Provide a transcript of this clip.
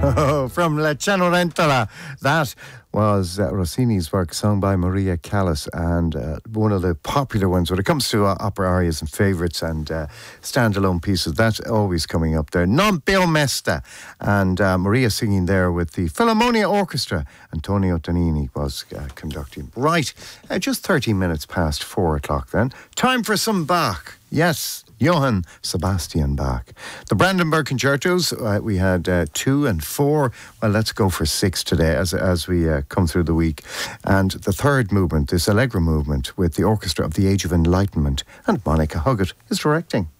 From La Cenerentola. That was Rossini's work, sung by Maria Callas, and one of the popular ones when it comes to opera arias and favourites and standalone pieces. That's always coming up there. Non più mesta, and Maria singing there with the Philharmonia Orchestra. Antonio Tonini was conducting. Right, just 13 minutes past 4 o'clock then. Time for some Bach. Yes, Johann Sebastian Bach. The Brandenburg Concertos, we had 2 and 4. Well, let's go for 6 today as we come through the week. And the third movement, this Allegro movement with the Orchestra of the Age of Enlightenment. And Monica Huggett is directing.